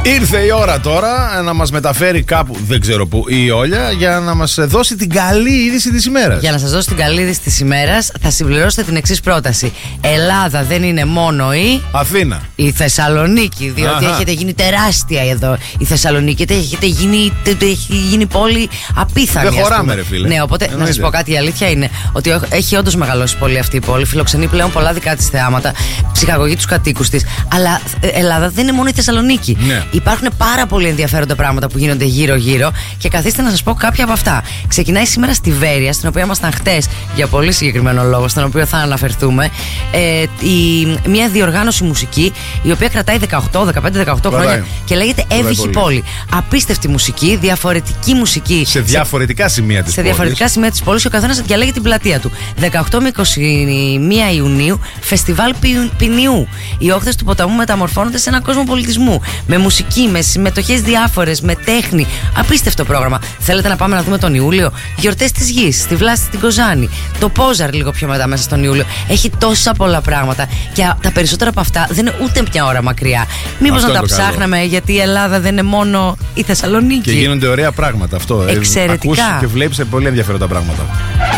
Ήρθε η ώρα τώρα να μας μεταφέρει κάπου, δεν ξέρω πού, η Όλια, για να μας δώσει την καλή είδηση της ημέρας. Για να σας δώσω την καλή είδηση της ημέρας, θα συμπληρώσετε την εξής πρόταση. Ελλάδα δεν είναι μόνο Αθήνα, η Θεσσαλονίκη, διότι έχετε γίνει τεράστια εδώ. Η Θεσσαλονίκη έχει γίνει πόλη απίθανη. Δεν χωράμε, ρε φίλε. Ναι, οπότε να σας πω κάτι. Η αλήθεια είναι ότι έχει όντως μεγαλώσει πολύ αυτή η πόλη. Φιλοξενεί πλέον πολλά δικά της θεάματα, ψυχαγωγεί τους κατοίκους της. Αλλά Ελλάδα δεν είναι μόνο η Θεσσαλονίκη. Ναι. Υπάρχουν πάρα πολύ ενδιαφέροντα πράγματα που γίνονται γύρω-γύρω και καθίστε να σας πω κάποια από αυτά. Ξεκινάει σήμερα στη Βέρεια, στην οποία ήμασταν χτες για πολύ συγκεκριμένο λόγο, στον οποίο θα αναφερθούμε. Μια διοργάνωση μουσική, η οποία κρατάει 15-18 χρόνια και λέγεται Εύυχη Πόλη. Απίστευτη μουσική, διαφορετική μουσική. Σε διαφορετικά σημεία της πόλης. Σε διαφορετικά σημεία της πόλης, ο καθένας διαλέγει την πλατεία του. 18 με 21 Ιουνίου, φεστιβάλ ποινιού. Οι όχθες του ποταμού μεταμορφώνονται σε έναν κόσμο πολιτισμού. Με μουσική, με συμμετοχές διάφορες, με τέχνη. Απίστευτο πρόγραμμα. Θέλετε να πάμε να δούμε τον Ιούλιο? Γιορτές της Γης, στη Βλάστη στην Κοζάνη. Το Πόζαρ λίγο πιο μετά μέσα στον Ιούλιο. Έχει τόσα πολλά πράγματα και τα περισσότερα από αυτά δεν είναι ούτε μια ώρα μακριά. Μήπως να τα ψάχναμε, γιατί η Ελλάδα δεν είναι μόνο η Θεσσαλονίκη. Και γίνονται ωραία πράγματα αυτό. Εξαιρετικά. Ακούς και βλέπεις πολύ ενδιαφέροντα πράγματα.